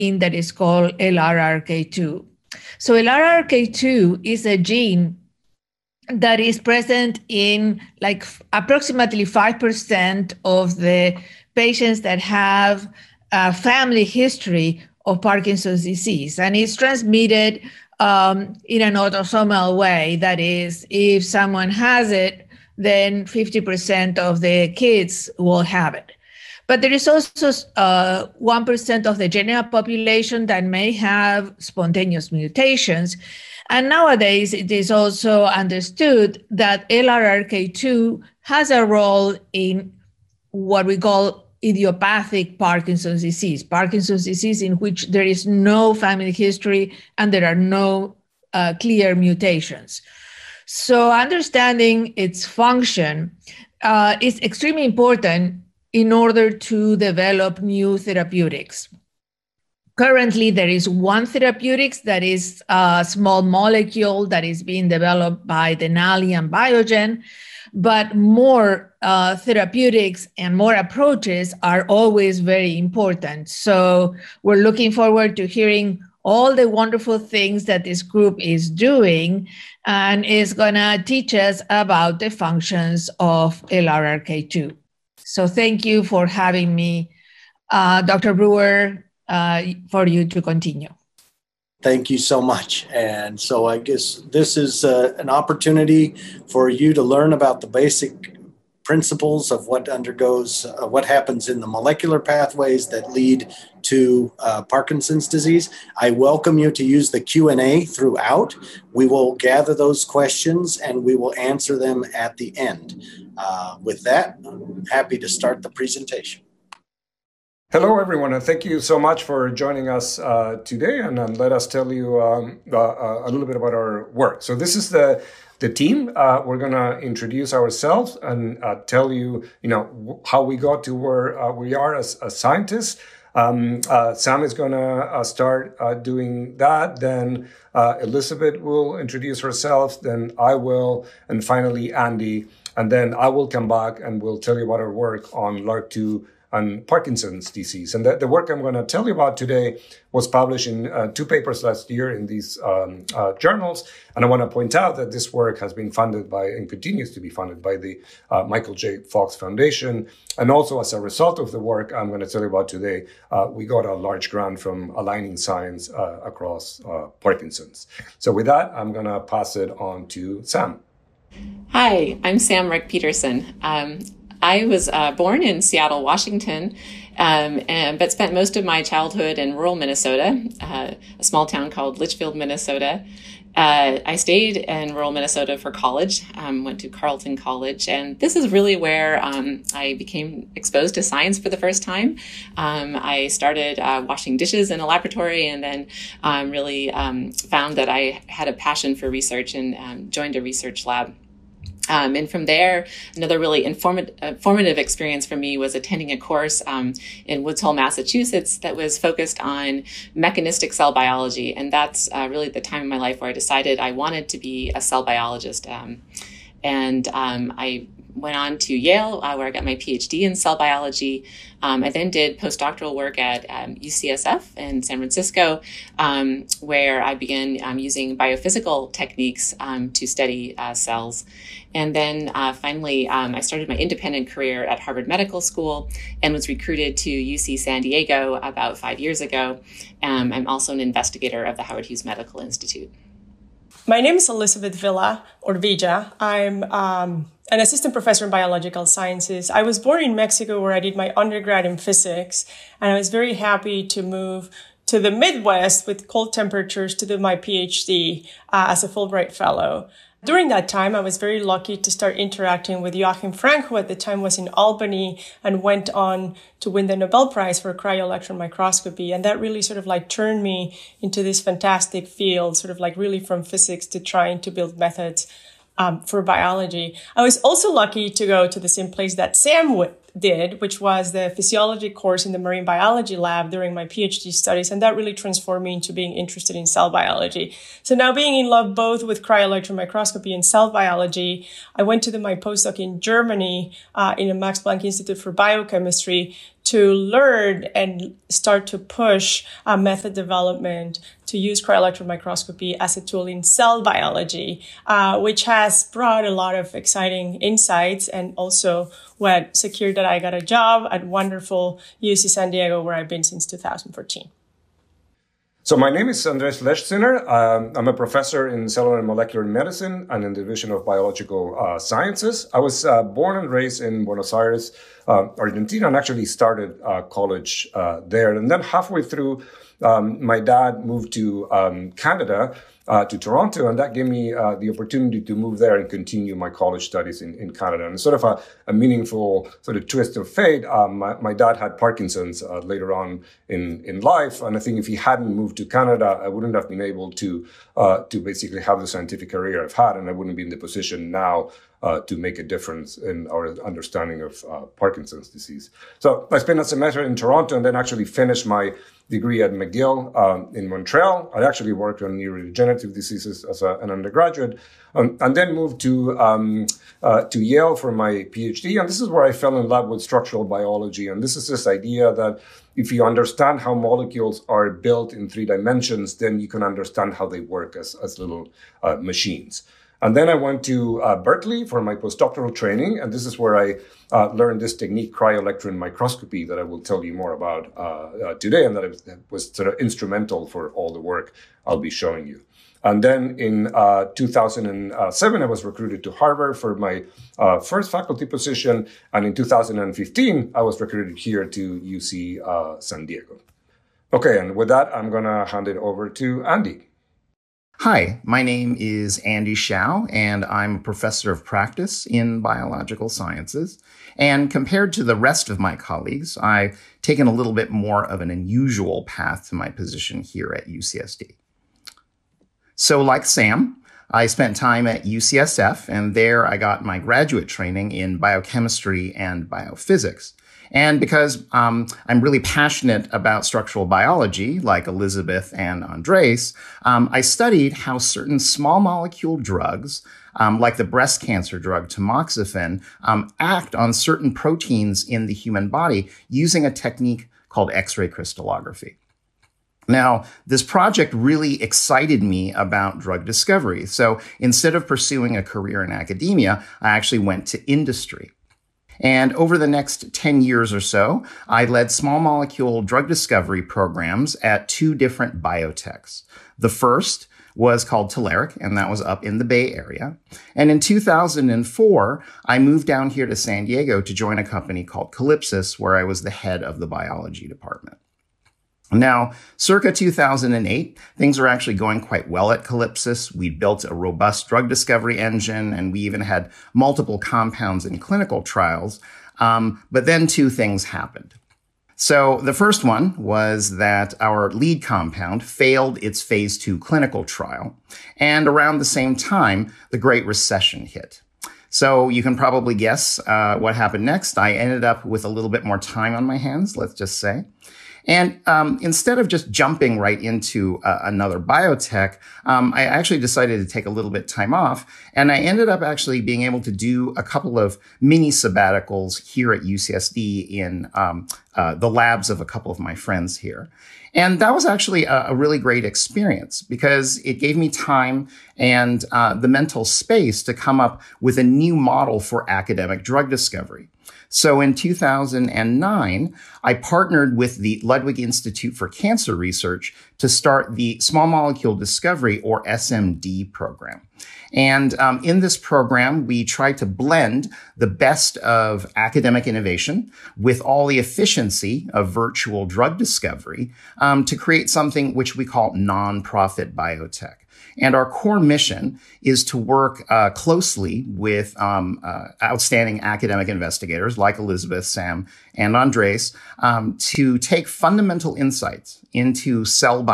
gene that is called LRRK2. So LRRK2 is a gene that is present in like approximately 5% of the patients that have a family history of Parkinson's disease. And it's transmitted in an autosomal way. That is, if someone has it, then 50% of the kids will have it. But there is also 1% of the general population that may have spontaneous mutations. And nowadays, it is also understood that LRRK2 has a role in what we call idiopathic Parkinson's disease in which there is no family history and there are no clear mutations. So understanding its function is extremely important in order to develop new therapeutics. Currently, there is one therapeutics that is a small molecule that is being developed by Denali and Biogen, but more therapeutics and more approaches are always very important. So we're looking forward to hearing all the wonderful things that this group is doing and is going to teach us about the functions of LRRK2. So thank you for having me, Dr. Brewer, for you to continue. Thank you so much. And so I guess this is an opportunity for you to learn about the basic principles of what happens in the molecular pathways that lead to Parkinson's disease. I welcome you to use the Q&A throughout. We will gather those questions and we will answer them at the end. With that, I'm happy to start the presentation. Hello, everyone, and thank you so much for joining us today. And let us tell you a little bit about our work. So this is the team. We're going to introduce ourselves and tell you, how we got to where we are as scientists. Sam is going to start doing that. Then Elizabeth will introduce herself. Then I will. And finally, Andy. And then I will come back and we'll tell you about our work on LRRK2 and Parkinson's disease. And the work I'm going to tell you about today was published in 2 papers last year in these journals. And I want to point out that this work has been funded by and continues to be funded by the Michael J. Fox Foundation. And also as a result of the work I'm going to tell you about today, we got a large grant from Aligning Science across Parkinson's. So with that, I'm going to pass it on to Sam. Hi, I'm Sam Rick-Peterson. I was born in Seattle, Washington, but spent most of my childhood in rural Minnesota, a small town called Litchfield, Minnesota. I stayed in rural Minnesota for college, went to Carleton College, and this is really where I became exposed to science for the first time. I started washing dishes in a laboratory and then really found that I had a passion for research and joined a research lab. And from there, another really informative experience for me was attending a course in Woods Hole, Massachusetts that was focused on mechanistic cell biology. And that's really the time in my life where I decided I wanted to be a cell biologist. I went on to Yale, where I got my PhD in cell biology. I then did postdoctoral work at UCSF in San Francisco, where I began using biophysical techniques to study cells. And then finally, I started my independent career at Harvard Medical School and was recruited to UC San Diego about 5 years ago. I'm also an investigator of the Howard Hughes Medical Institute. My name is Elizabeth Villa, or Villa. I'm an assistant professor in biological sciences. I was born in Mexico, where I did my undergrad in physics, and I was very happy to move to the Midwest with cold temperatures to do my PhD as a Fulbright Fellow. During that time, I was very lucky to start interacting with Joachim Frank, who at the time was in Albany and went on to win the Nobel Prize for cryo-electron microscopy. And that really sort of like turned me into this fantastic field, sort of like really from physics to trying to build methods for biology. I was also lucky to go to the same place that Sam did, which was the physiology course in the marine biology lab during my PhD studies. And that really transformed me into being interested in cell biology. So now being in love both with cryo-electron microscopy and cell biology, I went to my postdoc in Germany, in the Max Planck Institute for Biochemistry, to learn and start to push method development to use cryo-electron microscopy as a tool in cell biology, which has brought a lot of exciting insights and also what secured that I got a job at wonderful UC San Diego, where I've been since 2014. So my name is Andres Lechziner. I'm a professor in cellular and molecular medicine and in the Division of Biological Sciences. I was born and raised in Buenos Aires, Argentina, and actually started college there. And then halfway through, my dad moved to Canada, to Toronto, and that gave me the opportunity to move there and continue my college studies in Canada. And sort of a meaningful sort of twist of fate, my dad had Parkinson's later on in life, and I think if he hadn't moved to Canada, I wouldn't have been able to basically have the scientific career I've had, and I wouldn't be in the position now to make a difference in our understanding of Parkinson's disease. So I spent a semester in Toronto and then actually finished my degree at McGill in Montreal. I actually worked on neurodegenerative diseases as an undergraduate, and then moved to Yale for my PhD. And this is where I fell in love with structural biology. And this is this idea that if you understand how molecules are built in 3 dimensions, then you can understand how they work as little machines. And then I went to Berkeley for my postdoctoral training, and this is where I learned this technique, cryo-electron microscopy, that I will tell you more about today, and that was sort of instrumental for all the work I'll be showing you. And then in 2007, I was recruited to Harvard for my first faculty position, and in 2015, I was recruited here to UC San Diego. Okay, and with that, I'm going to hand it over to Andy. Hi, my name is Andy Hsiao, and I'm a professor of practice in biological sciences. And compared to the rest of my colleagues, I've taken a little bit more of an unusual path to my position here at UCSD. So like Sam, I spent time at UCSF, and there I got my graduate training in biochemistry and biophysics. And because I'm really passionate about structural biology, like Elizabeth and Andres, I studied how certain small molecule drugs, like the breast cancer drug tamoxifen, act on certain proteins in the human body using a technique called X-ray crystallography. Now, this project really excited me about drug discovery. So instead of pursuing a career in academia, I actually went to industry. And over the next 10 years or so, I led small molecule drug discovery programs at 2 different biotechs. The first was called Telerik, and that was up in the Bay Area. And in 2004, I moved down here to San Diego to join a company called Calypsis, where I was the head of the biology department. Now, circa 2008, things were actually going quite well at Calypsis. We built a robust drug discovery engine, and we even had multiple compounds in clinical trials. But then 2 things happened. So the first one was that our lead compound failed its phase 2 clinical trial. And around the same time, the Great Recession hit. So you can probably guess what happened next. I ended up with a little bit more time on my hands, let's just say. And instead of just jumping right into another biotech, I actually decided to take a little bit time off. And I ended up actually being able to do a couple of mini sabbaticals here at UCSD in the labs of a couple of my friends here. And that was actually a really great experience because it gave me time and the mental space to come up with a new model for academic drug discovery. So in 2009, I partnered with the Ludwig Institute for Cancer Research to start the Small Molecule Discovery, or SMD program. And in this program, we tried to blend the best of academic innovation with all the efficiency of virtual drug discovery to create something which we call nonprofit biotech. And our core mission is to work closely with outstanding academic investigators like Elizabeth, Sam, and Andres to take fundamental insights into cell biology